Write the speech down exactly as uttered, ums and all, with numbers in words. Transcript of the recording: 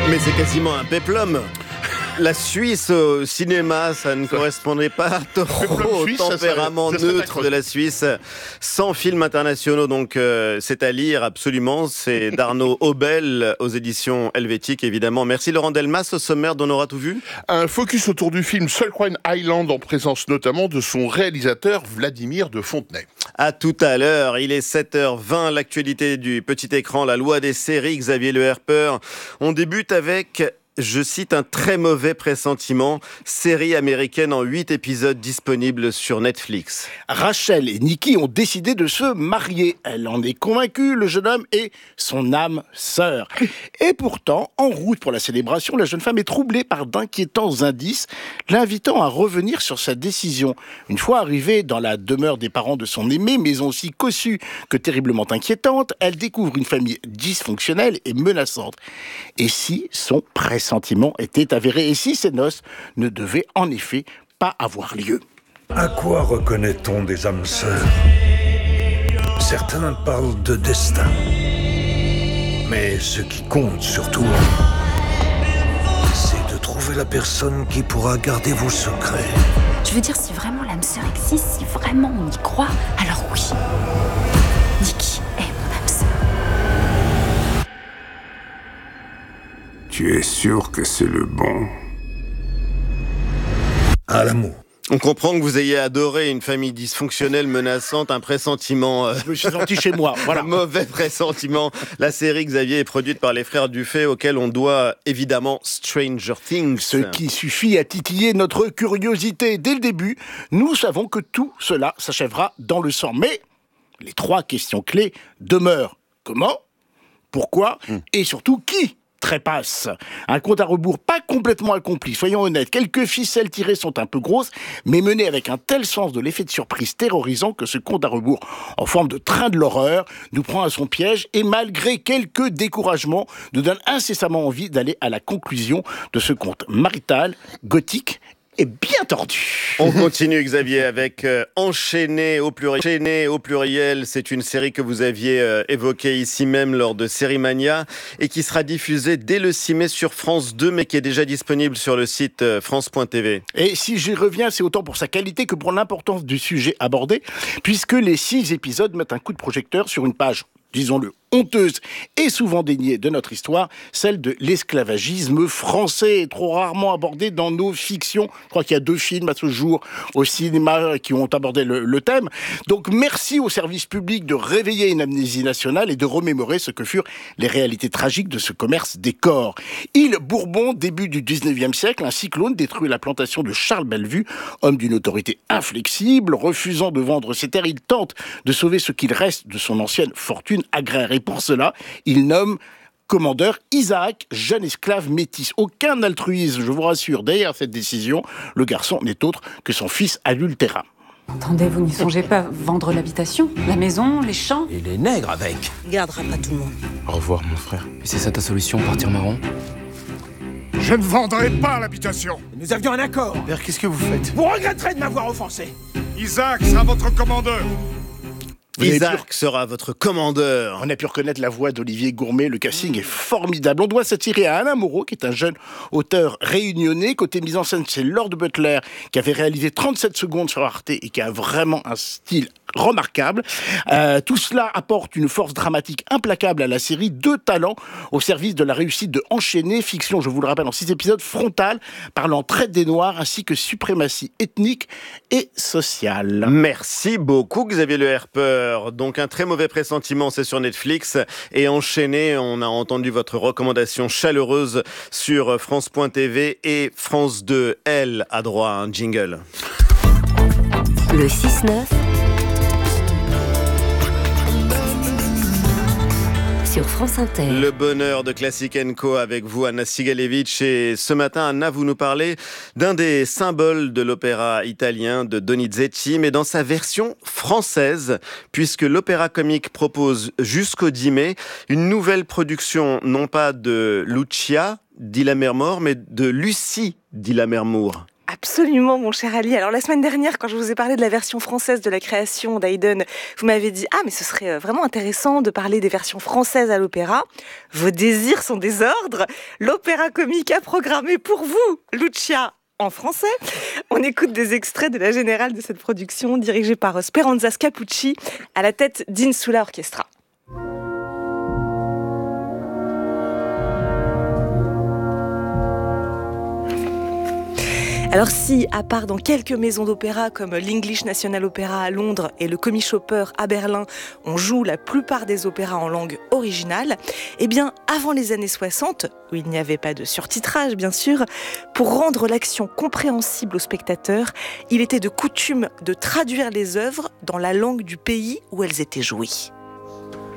Mais c'est quasiment un péplum. La Suisse au cinéma, ça ne correspondait pas trop au tempérament ça, ça, ça, neutre de la Suisse. cent films internationaux, donc euh, c'est à lire absolument. C'est d'Arnaud Aubel aux éditions Helvétiques, évidemment. Merci Laurent Delmas. Au sommaire d'On aura tout vu. Un focus autour du film Solkrein Island, en présence notamment de son réalisateur Vladimir de Fontenay. À tout à l'heure, il est sept heures vingt, l'actualité du petit écran, la loi des séries, Xavier Le Herper. On débute avec... Je cite un très mauvais pressentiment, série américaine en huit épisodes disponible sur Netflix. Rachel et Nikki ont décidé de se marier. Elle en est convaincue, le jeune homme est son âme sœur. Et pourtant, en route pour la célébration, la jeune femme est troublée par d'inquiétants indices, l'invitant à revenir sur sa décision. Une fois arrivée dans la demeure des parents de son aimé, maison aussi cossue que terriblement inquiétante, elle découvre une famille dysfonctionnelle et menaçante. Et si son pressentiment sentiment était avéré, et si ces noces ne devaient en effet pas avoir lieu. À quoi reconnaît-on des âmes sœurs ? Certains parlent de destin. Mais ce qui compte surtout, c'est de trouver la personne qui pourra garder vos secrets. Je veux dire, si vraiment l'âme sœur existe, si vraiment on y croit, alors oui. Nikki est mon âme sœur. Tu es sûr que c'est le bon ? À l'amour. On comprend que vous ayez adoré une famille dysfonctionnelle, menaçante, un pressentiment... Euh... Je me suis senti chez moi, voilà. Un mauvais pressentiment. La série, Xavier, est produite par les frères Dufay, auxquels on doit évidemment Stranger Things. Ce qui suffit à titiller notre curiosité. Dès le début, nous savons que tout cela s'achèvera dans le sang. Mais les trois questions clés demeurent. Comment ? Pourquoi ? mmh. Et surtout, qui ? Trépasse. Un compte à rebours pas complètement accompli, soyons honnêtes. Quelques ficelles tirées sont un peu grosses, mais menées avec un tel sens de l'effet de surprise terrorisant que ce compte à rebours, en forme de train de l'horreur, nous prend à son piège et malgré quelques découragements, nous donne incessamment envie d'aller à la conclusion de ce conte marital, gothique et bien tordu. On continue, Xavier, avec euh, Enchaîné au pluriel. Enchaîné au pluriel, c'est une série que vous aviez euh, évoquée ici même lors de Sérimania et qui sera diffusée dès le six mai sur France deux, mais qui est déjà disponible sur le site euh, France point T V. Et si j'y reviens, c'est autant pour sa qualité que pour l'importance du sujet abordé, puisque les six épisodes mettent un coup de projecteur sur une page, disons-le, honteuse et souvent déniée de notre histoire, celle de l'esclavagisme français, trop rarement abordé dans nos fictions. Je crois qu'il y a deux films à ce jour au cinéma qui ont abordé le, le thème. Donc merci au service public de réveiller une amnésie nationale et de remémorer ce que furent les réalités tragiques de ce commerce des corps. Île Bourbon, début du dix-neuvième siècle, un cyclone détruit la plantation de Charles Bellevue, homme d'une autorité inflexible, refusant de vendre ses terres, il tente de sauver ce qu'il reste de son ancienne fortune agraire. Et pour cela, il nomme commandeur Isaac, jeune esclave métis. Aucun altruisme, je vous rassure, derrière cette décision, le garçon n'est autre que son fils adultérat. Attendez, vous n'y songez pas, vendre l'habitation, la maison, les champs ? Et les nègres avec. Il gardera pas tout le monde. Au revoir, mon frère. Et c'est ça ta solution, partir marron ? Je ne vendrai pas l'habitation. Nous avions un accord. Père, qu'est-ce que vous faites ? Vous regretterez de m'avoir offensé. Isaac sera votre commandeur. Isaac pu... sera votre commandeur. On a pu reconnaître la voix d'Olivier Gourmet, le casting est formidable. On doit cette série à Alain Moreau, qui est un jeune auteur réunionnais. Côté mise en scène, c'est Lord Butler, qui avait réalisé trente-sept secondes sur Arte et qui a vraiment un style remarquable. Euh, tout cela apporte une force dramatique implacable à la série, deux talents au service de la réussite de Enchaîné, fiction, je vous le rappelle, en six épisodes, frontale, parlant traite des Noirs ainsi que suprématie ethnique et sociale. Merci beaucoup Xavier Le Herper. Donc un très mauvais pressentiment, c'est sur Netflix. Et Enchaîné, on a entendu votre recommandation chaleureuse sur France point T V et France deux. Elle a droit à un jingle. Le six neuf sur France Inter. Le bonheur de Classic and Co avec vous, Anna Sigalevitch. Et ce matin, Anna, vous nous parlez d'un des symboles de l'opéra italien de Donizetti, mais dans sa version française, puisque l'opéra comique propose jusqu'au dix mai une nouvelle production, non pas de Lucia, dit la Mermour, mais de Lucie, dit la Mermour. Absolument, mon cher Ali. Alors, la semaine dernière, quand je vous ai parlé de la version française de la création d'Haydn, vous m'avez dit « Ah, mais ce serait vraiment intéressant de parler des versions françaises à l'opéra. » Vos désirs sont des ordres. L'opéra comique a programmé pour vous, Lucia, en français. On écoute des extraits de la générale de cette production, dirigée par Speranza Scapucci, à la tête d'Insula Orchestra. Alors si, à part dans quelques maisons d'opéra comme l'English National Opera à Londres et le Komischoper à Berlin, on joue la plupart des opéras en langue originale, eh bien avant les années soixante, où il n'y avait pas de surtitrage bien sûr, pour rendre l'action compréhensible aux spectateurs, il était de coutume de traduire les œuvres dans la langue du pays où elles étaient jouées.